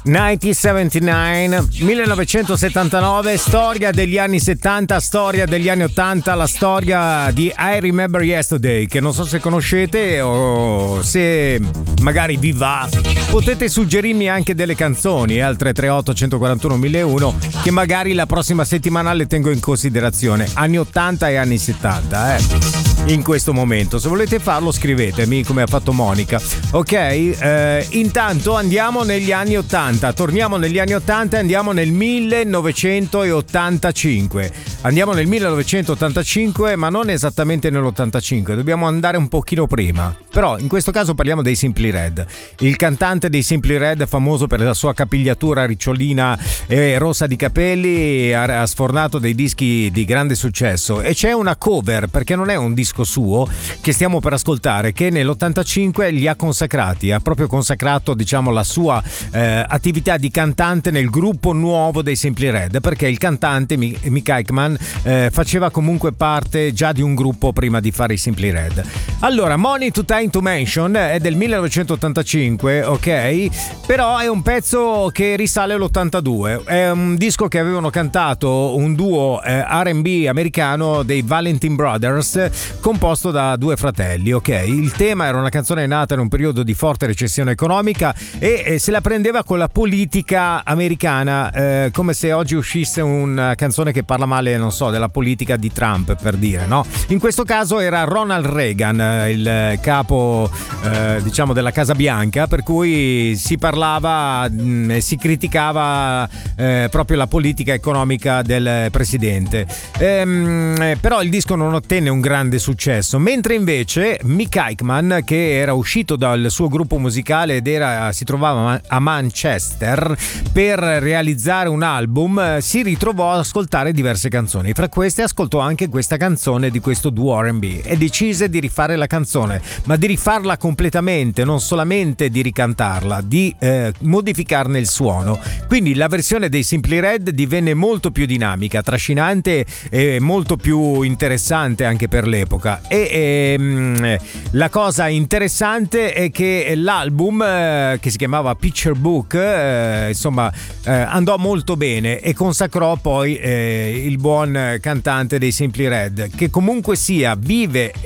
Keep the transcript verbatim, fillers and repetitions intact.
millenovecentosettantanove, millenovecentosettantanove, storia degli anni settanta, storia degli anni ottanta, la storia di I Remember Yesterday, che non so se conoscete o se magari vi va. Potete suggerirmi anche delle canzoni al tre tre otto uno quattro uno uno zero uno che magari la prossima settimana le tengo in considerazione. Anni ottanta e anni settanta, eh. In questo momento, se volete farlo scrivetemi come ha fatto Monica, ok? Eh, intanto andiamo negli anni ottanta, torniamo negli anni ottanta e andiamo nel millenovecentottantacinque. Andiamo nel millenovecentottantacinque, ma non esattamente nell'ottantacinque, dobbiamo andare un pochino prima. Però in questo caso parliamo dei Simply Red. Il cantante dei Simply Red, famoso per la sua capigliatura ricciolina e rossa di capelli, ha sfornato dei dischi di grande successo, e c'è una cover, perché non è un disco suo che stiamo per ascoltare, che nell'ottantacinque li ha consacrati, ha proprio consacrato, diciamo, la sua eh, attività di cantante nel gruppo nuovo dei Simply Red, perché il cantante Mick Aikman eh, faceva comunque parte già di un gruppo prima di fare i Simply Red. Allora, Money to Time to Mention è del millenovecentottantacinque, ok? Però è un pezzo che risale all'ottantadue, è un disco che avevano cantato un duo eh, R and B americano dei Valentine Brothers, composto da due fratelli, ok? Il tema era una canzone nata in un periodo di forte recessione economica e, e se la prendeva con la politica americana, eh, come se oggi uscisse una canzone che parla male, non so, della politica di Trump, per dire, no? In questo caso era Ronald Reagan, il capo, eh, diciamo, della Casa Bianca, per cui si parlava e si criticava eh, proprio la politica economica del presidente. Ehm, però il disco non ottenne un grande successo, mentre invece Mick Aikman, che era uscito dal suo gruppo musicale ed era, si trovava a Manchester per realizzare un album, si ritrovò ad ascoltare diverse canzoni. Fra queste ascoltò anche questa canzone di questo duo R and B e decise di rifare la canzone, ma di rifarla completamente, non solamente di ricantarla, di eh, modificarne il suono. Quindi la versione dei Simply Red divenne molto più dinamica, trascinante e molto più interessante anche per l'epoca. E ehm, la cosa interessante è che l'album, eh, che si chiamava Picture Book, eh, insomma eh, andò molto bene e consacrò poi eh, il buon cantante dei Simply Red, che comunque sia vive